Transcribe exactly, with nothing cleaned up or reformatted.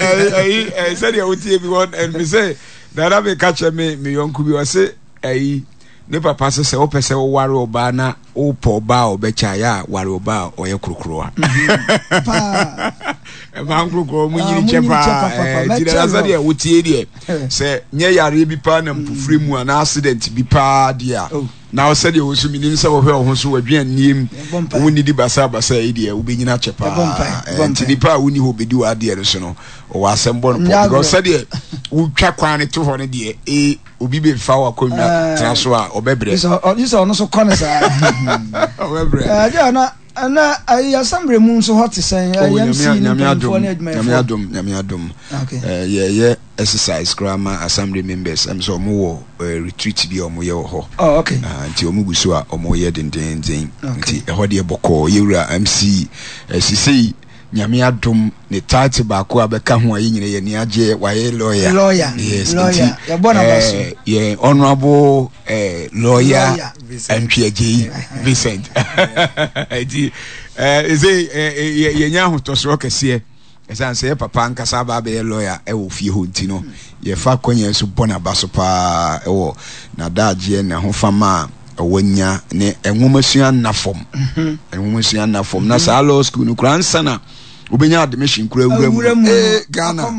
eh eh said you would be one and me say that I be catch me me yonku bi say eh ne papa se se wo pese wo ware oba na wo po ba obecha ya ware oba oye krokroa pa e ma krokro mu nyiri chepa eh ti da said you would e se nye yare bi pa na mpufure mu ana accident bi pa dia now said you was meaning so of her so wadwan nim wo ni di basa basa e dia wo benyina chepa enti nipa wo ni ho bedi wa de so no o asembo no because said you wo twa kwan to ho ne de e obi be fa wa konwa tra so a obebre so so no so kone sa obebre eh ja na na ai assembly mu so hot sen ya M C ni nyame adom nyame adom eh ye ye exercise grammar assembly members am so mo wo retreat bi o mo ye ho oh okay anti o mu guso a o mo ye dendenden anti e ho de boko yewura M C sisi nyame adom ne title ba ko abeka ho ayi nyine ye ni age wa ye lawyer lawyer yes lawyer ya bona baso ye honorable eh lawyer Ntweaje Vincent edi eh eze ye nya ho tosoro kese esan se papa nkasa ba be lawyer e wo fie ho ntino ye fa kwanya so bona baso pa e wo na daje na ho fama wonya ne enwomasua nafom enwomasua nafom na sa law school no kran sana ubenya admission kura wura mu eh Ghana